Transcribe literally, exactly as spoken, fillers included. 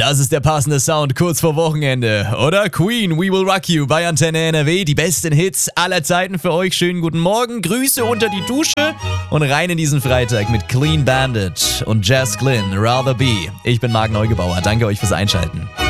Das ist der passende Sound kurz vor Wochenende, oder? Queen, We Will Rock You bei Antenne N R W. Die besten Hits aller Zeiten für euch. Schönen guten Morgen, Grüße unter die Dusche und rein in diesen Freitag mit Clean Bandit und Jazz Glynn, Rather Be. Ich bin Marc Neugebauer. Danke euch fürs Einschalten.